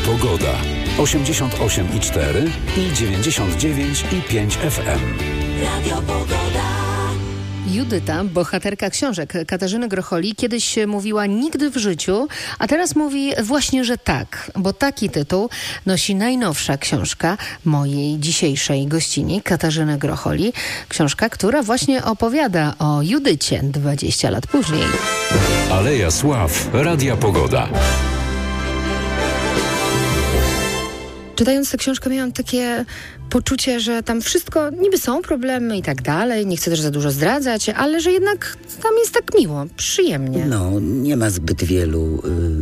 Pogoda. 88,4 i 99,5 FM. Radio Pogoda. Judyta, bohaterka książek Katarzyny Grocholi, kiedyś mówiła nigdy w życiu, a teraz mówi właśnie, że tak, bo taki tytuł nosi najnowsza książka mojej dzisiejszej gościni, Katarzyny Grocholi. Książka, która właśnie opowiada o Judycie 20 lat później. Aleja Sław, Radia Pogoda. Czytając tę książkę miałam takie poczucie, że tam wszystko, niby są problemy i tak dalej, nie chcę też za dużo zdradzać, ale że jednak tam jest tak miło, przyjemnie. No, nie ma zbyt wielu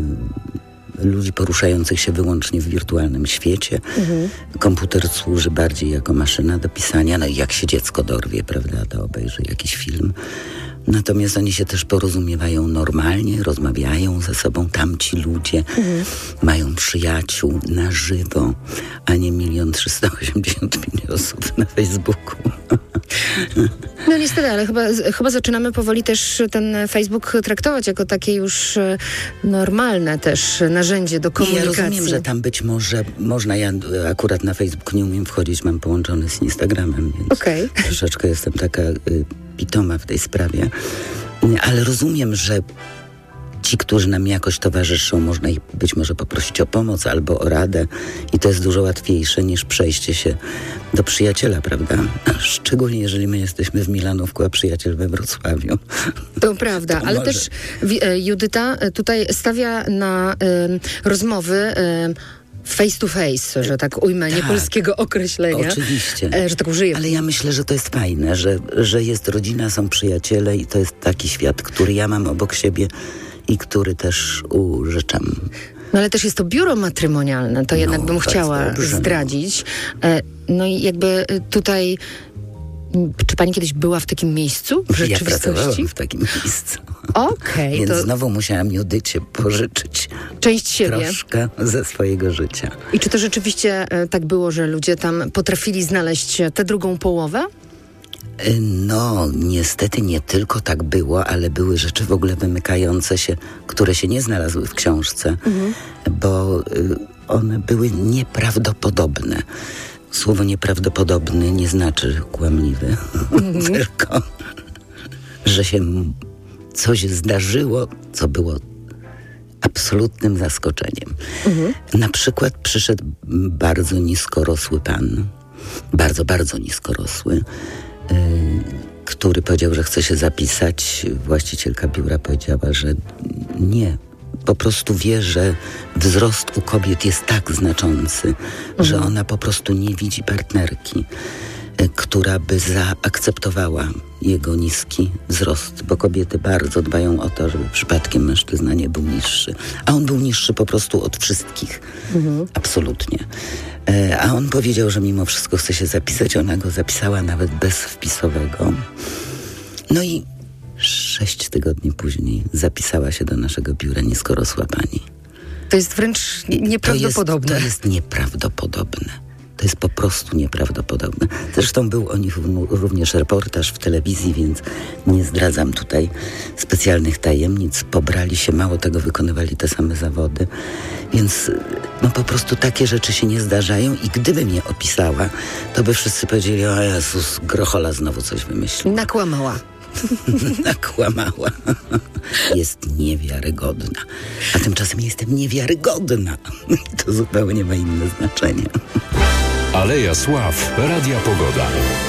ludzi poruszających się wyłącznie w wirtualnym świecie. Komputer służy bardziej jako maszyna do pisania, no i jak się dziecko dorwie, prawda, to obejrzy jakiś film. Natomiast oni się też porozumiewają normalnie, rozmawiają ze sobą, tamci ludzie mają przyjaciół na żywo, a nie 1 385 000 osób na Facebooku. No niestety, ale chyba zaczynamy powoli też ten Facebook traktować jako takie już normalne też narzędzie do komunikacji. Ja rozumiem, że tam być może można, ja akurat na Facebook nie umiem wchodzić, mam połączony z Instagramem, więc troszeczkę jestem taka pitoma w tej sprawie. Ale rozumiem, że ci, którzy nam jakoś towarzyszą, można ich być może poprosić o pomoc albo o radę i to jest dużo łatwiejsze niż przejście się do przyjaciela, prawda? Szczególnie jeżeli my jesteśmy w Milanówku, a przyjaciel we Wrocławiu. To prawda, to ale może. Też Judyta tutaj stawia na rozmowy face to face, że tak ujmę, nie polskiego określenia. Oczywiście. Że tak użyję. Ale ja myślę, że to jest fajne, że jest rodzina, są przyjaciele i to jest taki świat, który ja mam obok siebie i który też użyczam. No ale też jest to biuro matrymonialne, to jednak bym chciała zdradzić. No i jakby tutaj... Czy pani kiedyś była w takim miejscu w rzeczywistości? Ja pracowałam w takim miejscu. Okej. Więc to znowu musiałam Judycie pożyczyć część siebie. Troszkę ze swojego życia. I czy to rzeczywiście tak było, że ludzie tam potrafili znaleźć tę drugą połowę? No, niestety nie tylko tak było, ale były rzeczy w ogóle wymykające się, które się nie znalazły w książce, bo one były nieprawdopodobne. Słowo nieprawdopodobny nie znaczy kłamliwy, tylko że się coś zdarzyło, co było absolutnym zaskoczeniem. Na przykład przyszedł bardzo niskorosły pan, bardzo niskorosły, który powiedział, że chce się zapisać. Właścicielka biura powiedziała, że nie. Po prostu wie, że wzrost u kobiet jest tak znaczący, że ona po prostu nie widzi partnerki, która by zaakceptowała jego niski wzrost, bo kobiety bardzo dbają o to, żeby przypadkiem mężczyzna nie był niższy. A on był niższy po prostu od wszystkich. Absolutnie. A on powiedział, że mimo wszystko chce się zapisać. Ona go zapisała nawet bez wpisowego. No i 6 tygodni później zapisała się do naszego biura niskorosła pani. To jest wręcz nieprawdopodobne. To jest nieprawdopodobne. To jest po prostu nieprawdopodobne. Zresztą był o nich również reportaż w telewizji, więc nie zdradzam tutaj specjalnych tajemnic. Pobrali się, mało tego, wykonywali te same zawody. Więc no po prostu takie rzeczy się nie zdarzają i gdyby mnie opisała, to by wszyscy powiedzieli: o Jezus, Grochola znowu coś wymyślił. Nakłamała. Nakłamała. Jest niewiarygodna. A tymczasem jestem niewiarygodna. To zupełnie ma inne znaczenie. Aleja Sław, Radia Pogoda.